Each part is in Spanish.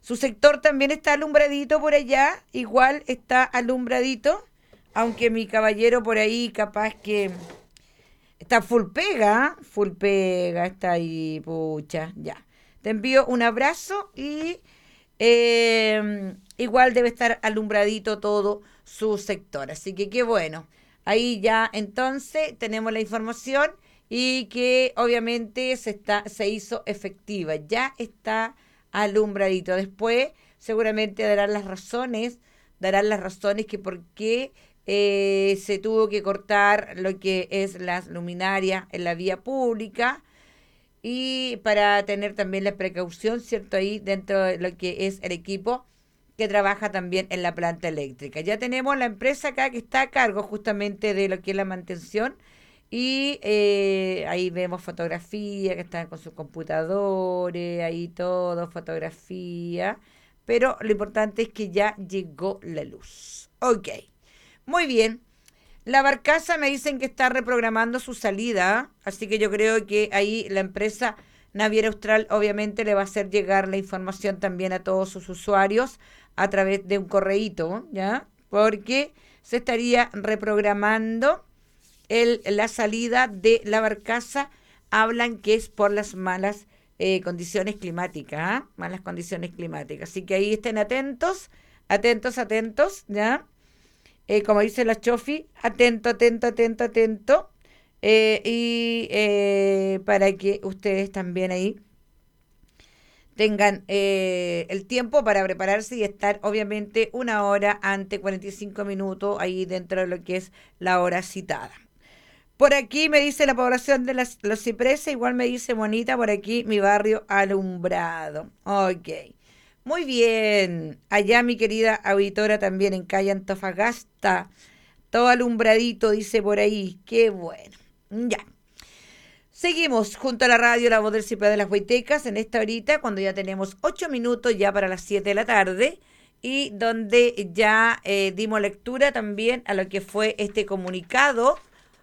Su sector también está alumbradito por allá, igual está alumbradito, aunque mi caballero por ahí capaz que está full pega, está ahí, pucha, ya. Te envío un abrazo y igual debe estar alumbradito todo su sector. Así que qué bueno. Ahí ya entonces tenemos la información y que obviamente se hizo efectiva. Ya está alumbradito. Después seguramente darán las razones que por qué se tuvo que cortar lo que es las luminarias en la vía pública y para tener también la precaución, ¿cierto? Ahí dentro de lo que es el equipo que trabaja también en la planta eléctrica. Ya tenemos la empresa acá que está a cargo justamente de lo que es la mantención y ahí vemos fotografía que están con sus computadores, ahí todo, fotografía, pero lo importante es que ya llegó la luz. Ok, muy bien. La barcaza me dicen que está reprogramando su salida, así que yo creo que ahí la empresa Naviera Austral obviamente le va a hacer llegar la información también a todos sus usuarios a través de un correíto, ¿ya? Porque se estaría reprogramando la salida de la barcaza. Hablan que es por las malas condiciones climáticas, ¿eh? Malas condiciones climáticas. Así que ahí estén atentos, ¿ya? Como dice la Chofi, atento. Para que ustedes también ahí tengan el tiempo para prepararse y estar obviamente 1 hora antes, 45 minutos ahí dentro de lo que es la hora citada. Por aquí me dice la población de los cipreses, igual me dice bonita por aquí mi barrio alumbrado. Ok. Muy bien. Allá mi querida auditora también en calle Antofagasta. Todo alumbradito, dice por ahí. Qué bueno. Ya. Seguimos junto a la radio La Voz del Cipre de las Huaytecas en esta horita, cuando ya tenemos 8 minutos ya para las 7 de la tarde y donde ya dimos lectura también a lo que fue este comunicado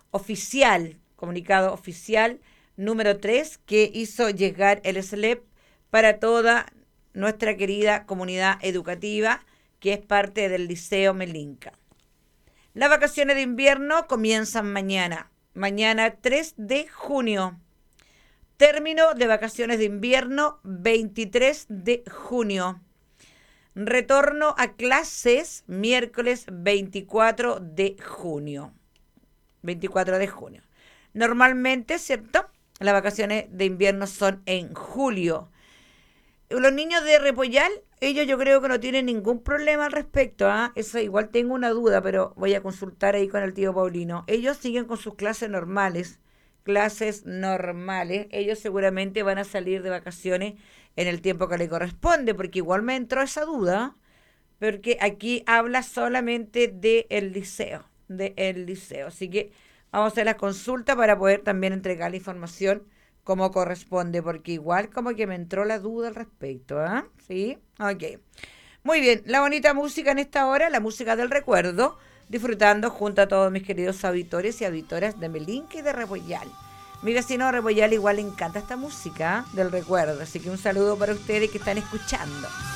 oficial número 3 que hizo llegar el SLEP para toda nuestra querida comunidad educativa que es parte del Liceo Melinca. Las vacaciones de invierno comienzan mañana 3 de junio. Término de vacaciones de invierno 23 de junio. Retorno a clases miércoles 24 de junio. 24 de junio. Normalmente, ¿cierto? Las vacaciones de invierno son en julio. Los niños de Repollal, ellos yo creo que no tienen ningún problema al respecto, ¿ah? Eso igual tengo una duda, pero voy a consultar ahí con el tío Paulino. Ellos siguen con sus clases normales. Ellos seguramente van a salir de vacaciones en el tiempo que le corresponde, porque igual me entró esa duda, porque aquí habla solamente del liceo. Así que vamos a hacer la consulta para poder también entregar la información como corresponde, porque igual como que me entró la duda al respecto, ¿ah? ¿Eh? ¿Sí? Ok. Muy bien, la bonita música en esta hora, la música del recuerdo, disfrutando junto a todos mis queridos auditores y auditoras de Melinca y de Repollal. Mi vecino de Repollal igual le encanta esta música del recuerdo, así que un saludo para ustedes que están escuchando.